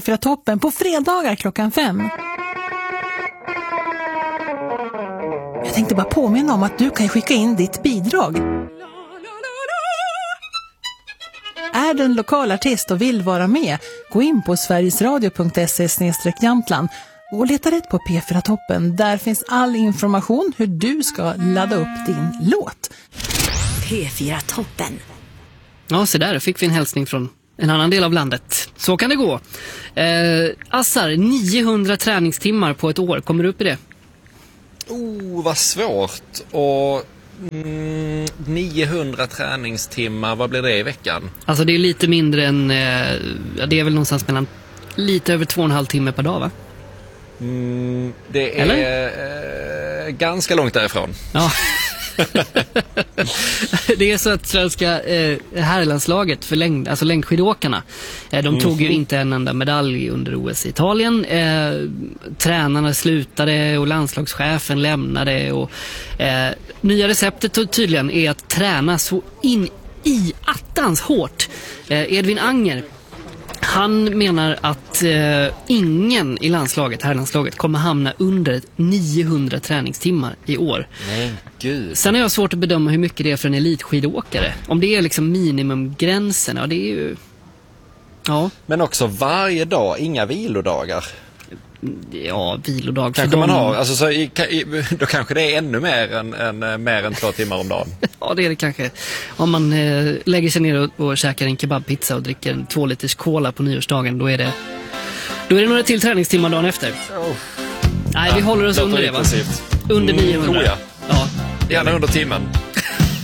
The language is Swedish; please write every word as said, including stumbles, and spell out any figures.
För toppen på fredagar klockan fem. Jag tänkte bara påminna om att du kan skicka in ditt bidrag. Är du en lokal artist och vill vara med, gå in på sverigesradio punkt se slash Jamtland och leta rätt på P fyra Toppen. Där finns all information hur du ska ladda upp din låt. P fyra Toppen. Ja, så där fick vi en hälsning från en annan del av landet. Så kan det gå. Eh, Assar, niohundra träningstimmar på ett år. Kommer du upp i det? Oh, vad svårt. Och mm, niohundra träningstimmar, vad blir det i veckan? Alltså det är lite mindre än, eh, det är väl någonstans mellan lite över två och en halv timme per dag, va? Mm, det är eh, ganska långt därifrån. Ja. Det är så att svenska eh, herrlandslaget för längd, alltså längdskidåkarna, eh, de mm. tog ju inte en enda medalj under O S i Italien. eh, Tränarna slutade och landslagschefen lämnade och eh, nya receptet tydligen är att träna så in i attans hårt. eh, Edvin Anger, han menar att eh, ingen i landslaget, herrlandslaget, kommer hamna under niohundra träningstimmar i år. Nej, gud. Sen har jag svårt att bedöma hur mycket det är för en elitskidåkare. Om det är liksom minimumgränsen, ja det är ju... Ja. Men också varje dag, inga vilodagar. Ja, vilodag kanske för man dem... har, alltså så i, i, då kanske det är ännu mer än, än, mer än två timmar om dagen. Ja, det är det kanske. Om man eh, lägger sig ner och, och käkar en kebabpizza och dricker en två liters cola på nyårsdagen, då är det då är det några till träningstimmar dagen efter. Oh. Nej, vi ja, håller oss under det, va? Under niohundra. Mm, oh ja. Ja. Gärna under timmen.